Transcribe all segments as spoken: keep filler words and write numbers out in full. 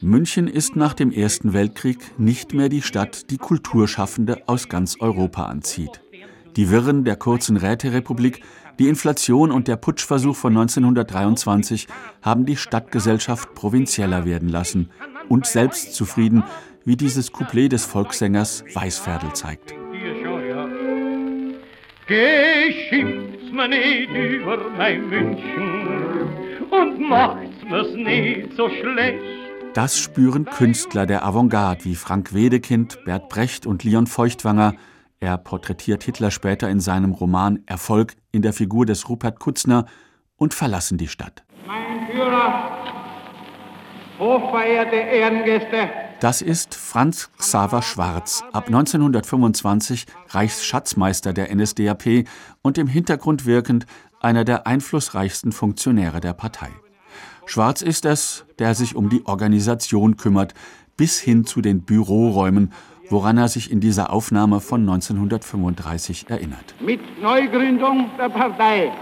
München ist nach dem Ersten Weltkrieg nicht mehr die Stadt, die Kulturschaffende aus ganz Europa anzieht. Die Wirren der kurzen Räterepublik, die Inflation und der Putschversuch von neunzehnhundertdreiundzwanzig haben die Stadtgesellschaft provinzieller werden lassen und selbstzufrieden, wie dieses Couplet des Volkssängers Weißferdl zeigt. Geschimpft's mir nicht über mein München und macht's mir's nicht so schlecht. Das spüren Künstler der Avantgarde wie Frank Wedekind, Bert Brecht und Leon Feuchtwanger. Er porträtiert Hitler später in seinem Roman Erfolg in der Figur des Rupert Kutzner und verlassen die Stadt. Mein Führer, hochverehrte Ehrengäste. Das ist Franz Xaver Schwarz, ab neunzehnhundertfünfundzwanzig Reichsschatzmeister der N S D A P und im Hintergrund wirkend einer der einflussreichsten Funktionäre der Partei. Schwarz ist es, der sich um die Organisation kümmert, bis hin zu den Büroräumen, woran er sich in dieser Aufnahme von neunzehnhundertfünfunddreißig erinnert. Mit Neugründung der Partei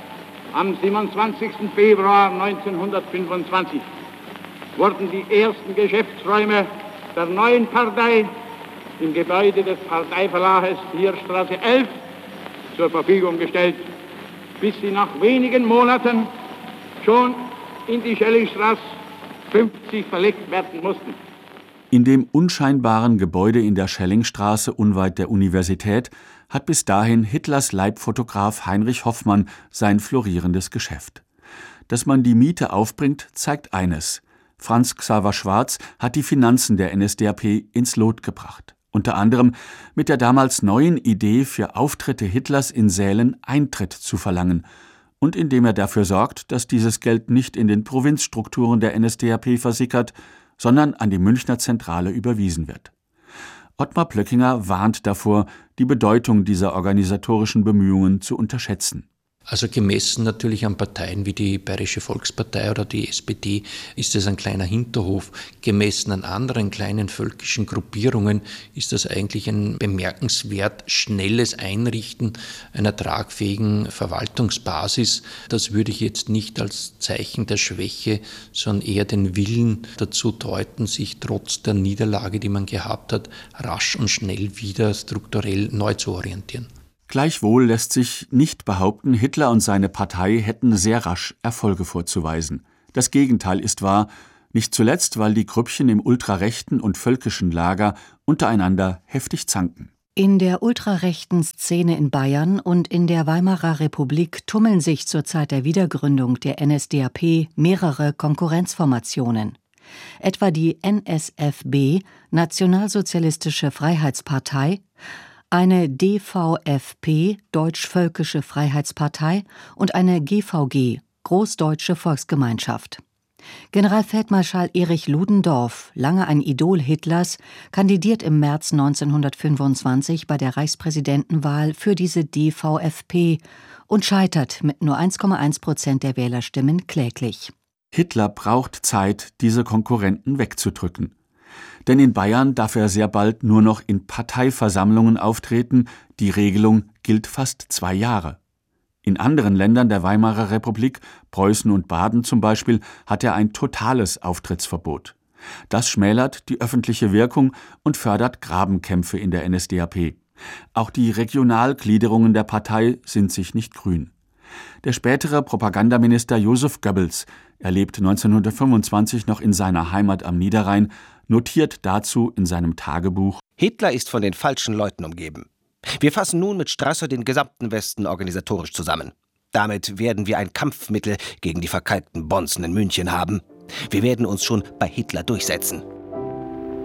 am siebenundzwanzigsten Februar neunzehnhundertfünfundzwanzig wurden die ersten Geschäftsräume der neuen Partei im Gebäude des Parteiverlages Heerstraße elf zur Verfügung gestellt, bis sie nach wenigen Monaten schon in die Schellingstraße fünfzig verlegt werden mussten. In dem unscheinbaren Gebäude in der Schellingstraße unweit der Universität hat bis dahin Hitlers Leibfotograf Heinrich Hoffmann sein florierendes Geschäft. Dass man die Miete aufbringt, zeigt eines: Franz Xaver Schwarz hat die Finanzen der N S D A P ins Lot gebracht. Unter anderem mit der damals neuen Idee, für Auftritte Hitlers in Sälen Eintritt zu verlangen und indem er dafür sorgt, dass dieses Geld nicht in den Provinzstrukturen der N S D A P versickert, sondern an die Münchner Zentrale überwiesen wird. Ottmar Plöckinger warnt davor, die Bedeutung dieser organisatorischen Bemühungen zu unterschätzen. Also gemessen natürlich an Parteien wie die Bayerische Volkspartei oder die S P D ist es ein kleiner Hinterhof. Gemessen an anderen kleinen völkischen Gruppierungen ist das eigentlich ein bemerkenswert schnelles Einrichten einer tragfähigen Verwaltungsbasis. Das würde ich jetzt nicht als Zeichen der Schwäche, sondern eher den Willen dazu deuten, sich trotz der Niederlage, die man gehabt hat, rasch und schnell wieder strukturell neu zu orientieren. Gleichwohl lässt sich nicht behaupten, Hitler und seine Partei hätten sehr rasch Erfolge vorzuweisen. Das Gegenteil ist wahr, nicht zuletzt, weil die Grüppchen im ultrarechten und völkischen Lager untereinander heftig zanken. In der ultrarechten Szene in Bayern und in der Weimarer Republik tummeln sich zur Zeit der Wiedergründung der N S D A P mehrere Konkurrenzformationen. Etwa die N S F B, Nationalsozialistische Freiheitspartei, eine D V F P, Deutsch-Völkische Freiheitspartei, und eine G V G, Großdeutsche Volksgemeinschaft. Generalfeldmarschall Erich Ludendorff, lange ein Idol Hitlers, kandidiert im März neunzehnhundertfünfundzwanzig bei der Reichspräsidentenwahl für diese D V F P und scheitert mit nur eins Komma eins Prozent der Wählerstimmen kläglich. Hitler braucht Zeit, diese Konkurrenten wegzudrücken. Denn in Bayern darf er sehr bald nur noch in Parteiversammlungen auftreten, die Regelung gilt fast zwei Jahre. In anderen Ländern der Weimarer Republik, Preußen und Baden zum Beispiel, hat er ein totales Auftrittsverbot. Das schmälert die öffentliche Wirkung und fördert Grabenkämpfe in der N S D A P. Auch die Regionalgliederungen der Partei sind sich nicht grün. Der spätere Propagandaminister Joseph Goebbels, er lebt neunzehnhundertfünfundzwanzig noch in seiner Heimat am Niederrhein, notiert dazu in seinem Tagebuch: Hitler ist von den falschen Leuten umgeben. Wir fassen nun mit Strasser den gesamten Westen organisatorisch zusammen. Damit werden wir ein Kampfmittel gegen die verkalkten Bonzen in München haben. Wir werden uns schon bei Hitler durchsetzen.